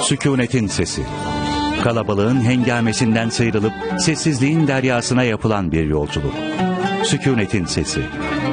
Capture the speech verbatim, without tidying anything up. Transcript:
Sükunetin sesi. Kalabalığın hengamesinden sıyrılıp sessizliğin deryasına yapılan bir yolculuk. Sükunetin sesi.